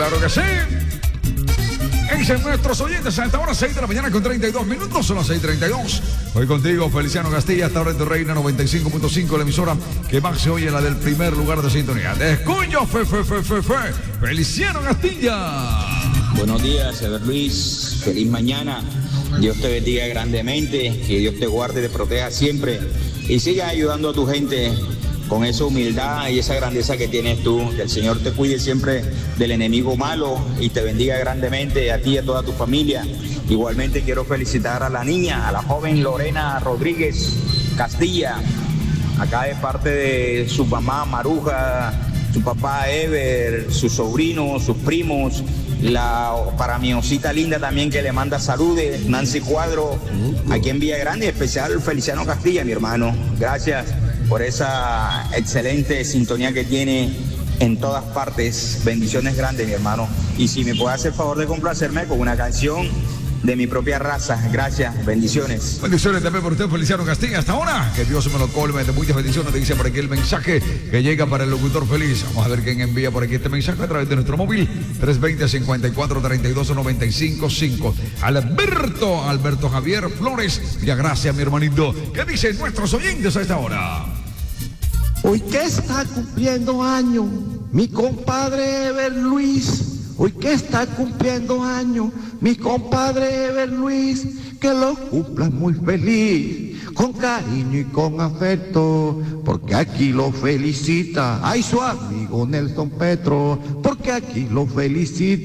claro que sí. Dicen nuestros oyentes a esta hora, 6 de la mañana con 32 minutos, son las 6:32. Hoy contigo, Feliciano Castilla, hasta ahora en tu Reina 95.5, la emisora que más se oye, la del primer lugar de sintonía. Te escucho, Feliciano Castilla. Buenos días, Ever Luis. Feliz mañana. Dios te bendiga grandemente, que Dios te guarde y te proteja siempre. Y siga ayudando a tu gente con esa humildad y esa grandeza que tienes tú. Que el Señor te cuide siempre del enemigo malo y te bendiga grandemente a ti y a toda tu familia. Igualmente quiero felicitar a la niña, a la joven Lorena Rodríguez Castilla. Acá es parte de su mamá Maruja, su papá Ever, sus sobrinos, sus primos. Para mi osita linda también que le manda saludes, Nancy Cuadro, aquí en Villa Grande, especial Feliciano Castilla, mi hermano. Gracias por esa excelente sintonía que tiene en todas partes. Bendiciones grandes, mi hermano. Y si me puede hacer el favor de complacerme con una canción de mi propia raza. Gracias, bendiciones. Bendiciones también por usted, Feliciano Castilla. Hasta ahora, que Dios me lo colme de muchas bendiciones. Dice por aquí el mensaje que llega para el locutor feliz. Vamos a ver quién envía por aquí este mensaje a través de nuestro móvil 320-54-32-95-5. Alberto Javier Flores. Ya gracias, mi hermanito. ¿Qué dicen nuestros oyentes a esta hora? Hoy que está cumpliendo años mi compadre Ever Luis. Hoy que está cumpliendo años mi compadre Ever Luis, que lo cumpla muy feliz, con cariño y con afecto, porque aquí lo felicita, ay, su amigo Nelson Petro, porque aquí lo felicita.